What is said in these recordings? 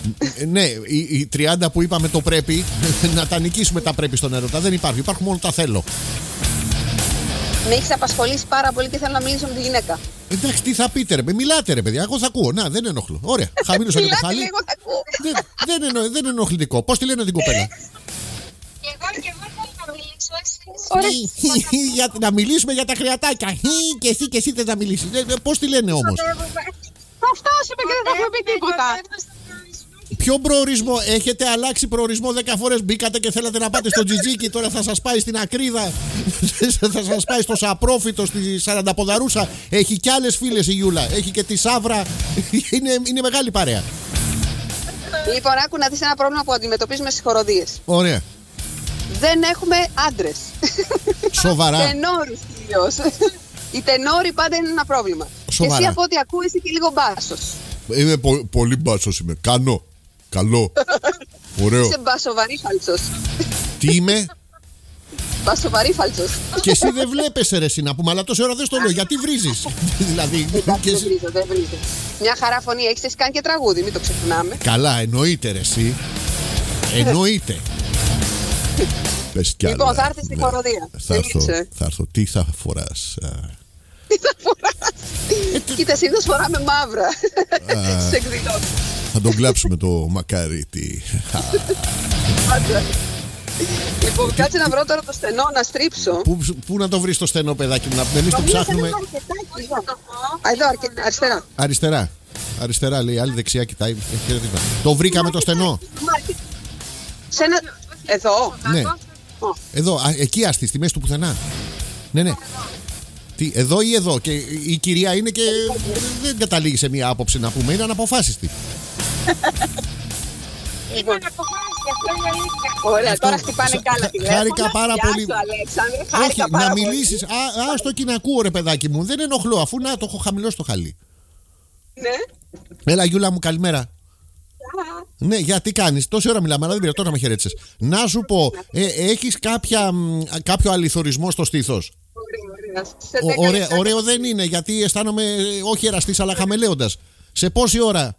Ναι, οι 30 που είπαμε το πρέπει, να τα νικήσουμε τα πρέπει στον έρωτα. Δεν υπάρχει. Υπάρχουν μόνο τα θέλω. Με έχεις απασχολήσει πάρα πολύ και θέλω να μιλήσω με τη γυναίκα. Εντάξει, τι θα πείτε, ρε. Μιλάτε, ρε παιδιά. Εγώ θα ακούω. Να, δεν ενοχλώ. Ωραία. Χαμήλωσα και το χάλι. Δεν είναι ενοχλητικό. Πώς τη λένε την κοπέλα? Εγώ θέλω να μιλήσω. Για να μιλήσουμε για τα χρεατάκια. Και εσύ θες να μιλήσεις. Πώς τη λένε όμως? Αυτό είπε και δεν θα έχουμε πει τίποτα. Ποιο προορισμό? Έχετε αλλάξει προορισμό 10 φορές. Μπήκατε και θέλατε να πάτε στο Τζιτζίκι. Τώρα θα σας πάει στην Ακρίδα. Θα σας πάει στο Σαπρόφιτο, στη Σαρανταποδαρούσα. Έχει κι άλλες φίλες η Γιούλα. Έχει και τη Σαύρα. Είναι μεγάλη παρέα. Λοιπόν, άκου να δεις ένα πρόβλημα που αντιμετωπίζουμε στις χοροδίες. Ωραία. Δεν έχουμε άντρες. Σοβαρά. Τενόρους κυρίως. Οι τενόροι πάντα είναι ένα πρόβλημα. Σοβαρά. Και εσύ από ό,τι ακούω είσαι και λίγο μπάσος. Είμαι πολύ μπάσος είμαι. Καλό. Ωραίο. Είσαι μπασοβαρήφαλτσος. Τι είμαι? Μπασοβαρήφαλτσος. Και εσύ δεν βλέπεσαι ρε εσύ να πούμε, αλλά τόση ώρα δεν στο λέω. Γιατί βρίζεις? Δηλαδή. Δεν βρίζω. Μια χαρά φωνή έχεις, εσύ κάνει και τραγούδι, μην το ξεχνάμε. Καλά, εννοείται ρε εσύ. Εννοείται. Λοιπόν, θα έρθεις στη χοροδία. Θα έρθω. Τι θα φοράς? Τι θα φοράς? Κοίτα, συνήθως φοράμε μαύρα. Στις εκδηλώσεις. Θα τον κλάψουμε το μακαρίτι. Λοιπόν, κάτσε να βρω τώρα το στενό, να στρίψω. Πού να το βρεις το στενό, παιδάκι μου? Εμείς το ψάχνουμε. Εδώ, αριστερά. Αριστερά λέει, άλλη δεξιά κοιτάει. Το βρήκαμε το στενό. Εδώ. Ναι. Εδώ, εκεί άστη, στη μέση του πουθενά. Ναι. Τι, εδώ ή εδώ? Και η κυρία είναι και δεν καταλήγει σε μία άποψη να πούμε. Είναι αναποφάσιστη. Λοιπόν, ωραία, τώρα χτυπάνε κάλα τηλέφωνα. Χάρηκα πάρα πολύ. Όχι, να μιλήσεις. Άστο και να ακούω ρε παιδάκι μου. Δεν ενοχλώ αφού να το έχω χαμηλώσει το χαλί. Ναι. Έλα Γιούλα μου, καλημέρα. Ναι, γιατί κάνεις? Τόση ώρα μιλάμε, αλλά δεν πειράζει, τώρα με χαιρέτησες. Να σου πω, έχεις κάποιο αληθωρισμό στο στήθος? Ωραίο δεν είναι, γιατί αισθάνομαι όχι εραστής αλλά χαμελέοντας. Σε πόση ώρα?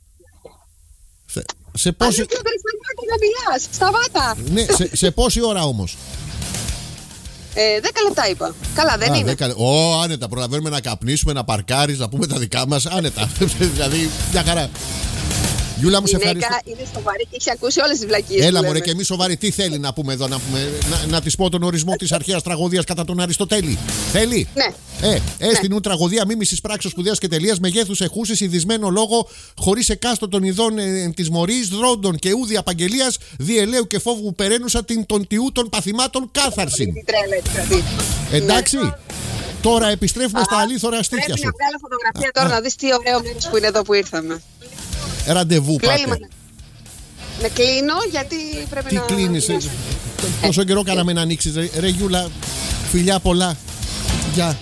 Σε πόση... να μιλάς, σταμάτα. Ναι, σε πόση ώρα όμως? 10 λεπτά είπα. Καλά, δεν είναι. Άνετα, προλαβαίνουμε να καπνίσουμε, να παρκάρεις, να πούμε τα δικά μας. Άνετα. Δηλαδή, μια χαρά. Γιούλα μου, σε ευχαριστώ. Είναι σοβαρή και έχει ακούσει όλες τις βλακίες. Έλα μωρέ, και εμείς σοβαροί. Τι θέλει να πούμε εδώ? Να της πω τον ορισμό της αρχαίας τραγωδίας κατά τον Αριστοτέλη. Θέλει? Ναι. Στην ου τραγωδία μίμησης πράξεως σπουδαίας και τελείας μεγέθους εχούσης ειδισμένο λόγο χωρίς εκάστοτων ειδών της μορής δρόντων και ούδη απαγγελίας διελαίου και φόβου περαίνουσα την των τιού των παθημάτων κάθαρσιν. Εντάξει. Τώρα επιστρέφουμε στα αλήθωρα στήθια σου. Πρέπει να βγάλω φωτογραφία τώρα να δεις τι ωραίο μέρος που είναι εδώ που ήρθαμε. Ραντεβού πάτε? Με κλείνω γιατί πρέπει τι να... Τι κλείνεις? Τόσο καιρό κάναμε να ανοίξεις ρε Γιούλα. Φιλιά πολλά. Γεια.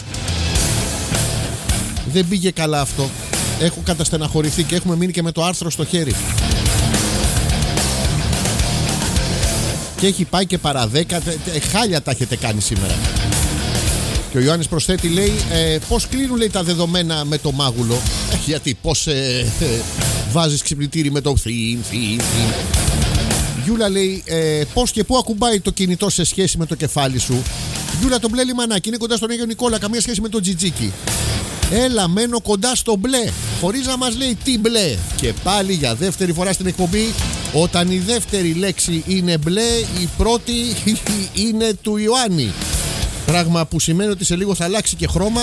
Δεν πήγε καλά αυτό. Έχω καταστεναχωρηθεί και έχουμε μείνει και με το άρθρο στο χέρι. Και έχει πάει και παρά 10. Χάλια τα έχετε κάνει σήμερα. Και ο Ιωάννης προσθέτει, λέει, πώς κλείνουν λέει τα δεδομένα με το μάγουλο? Γιατί πώς βάζεις ξυπνητήρι με το θυν. Γιούλα λέει, πώς και πού ακουμπάει το κινητό σε σχέση με το κεφάλι σου? Γιούλα, το μπλε λιμανάκι είναι κοντά στον Άγιο Νικόλα, καμία σχέση με το τζιτζίκι. Έλα, μένω κοντά στο μπλε, χωρίς να μας λέει τι μπλε. Και πάλι για δεύτερη φορά στην εκπομπή, όταν η δεύτερη λέξη είναι μπλε, η πρώτη είναι του Ιωάννη. Πράγμα που σημαίνει ότι σε λίγο θα αλλάξει και χρώμα.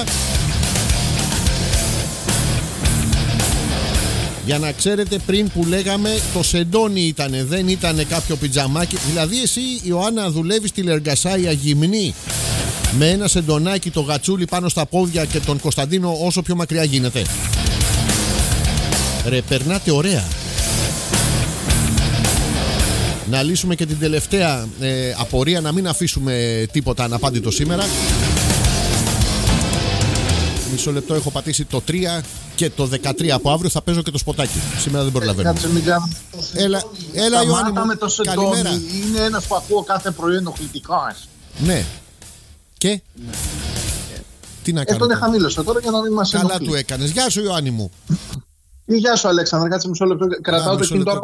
Για να ξέρετε, πριν που λέγαμε το σεντόνι ήτανε, δεν ήτανε κάποιο πιτζαμάκι. Δηλαδή εσύ Ιωάννα δουλεύεις τηλεργασάια γυμνή με ένα σεντονάκι, το γατσούλι πάνω στα πόδια και τον Κωνσταντίνο όσο πιο μακριά γίνεται. Ρε, περνάτε ωραία. Να λύσουμε και την τελευταία απορία, να μην αφήσουμε τίποτα αναπάντητο σήμερα. Μισό λεπτό, έχω πατήσει το 3 και το 13. Από αύριο θα παίζω και το σποτάκι. Σήμερα δεν προλαβαίνω. Έλα Ιωάννη μου, με το σεντόνι. καλημέρα. Είναι ένας που ακούω κάθε πρωί ενοχλητικά. Ναι. Και τι να κάνω? Τον χαμήλωσα τώρα για να μην μας ενοχλεί. Καλά του έκανες. Γεια σου Ιωάννη μου. Γεια σου Αλέξανδρα, κάτσε μισό λεπτό. Κρατάω το κινητό